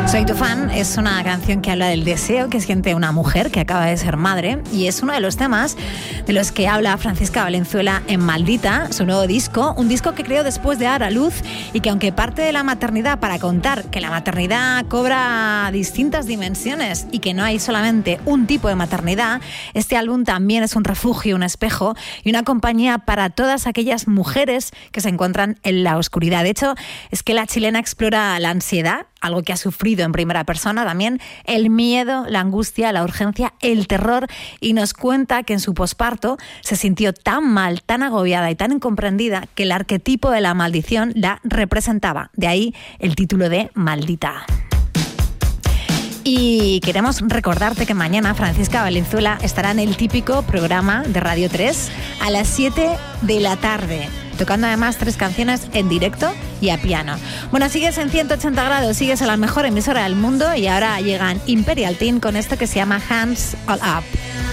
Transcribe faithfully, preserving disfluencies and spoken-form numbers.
Soy tu fan es una canción que habla del deseo que siente una mujer que acaba de ser madre y es uno de los temas de los que habla Francisca Valenzuela en Maldita, su nuevo disco, un disco que creó después de dar a luz y que aunque parte de la maternidad para contar que la maternidad cobra distintas dimensiones y que no hay solamente un tipo de maternidad, este álbum también es un refugio, un espejo y una compañía para todas aquellas mujeres que se encuentran en la oscuridad. De hecho, es que la chilena explora la ansiedad, algo que ha sufrido en primera persona también, el miedo, la angustia, la urgencia, el terror, y nos cuenta que en su posparto se sintió tan mal, tan agobiada y tan incomprendida que el arquetipo de la maldición la representaba. De ahí el título de Maldita. Y queremos recordarte que mañana Francisca Valenzuela estará en el típico programa de Radio tres a las siete de la tarde, tocando además tres canciones en directo y a piano. Bueno, sigues en ciento ochenta grados, sigues en la mejor emisora del mundo y ahora llegan Imperial Teen con esto que se llama Hands All Up.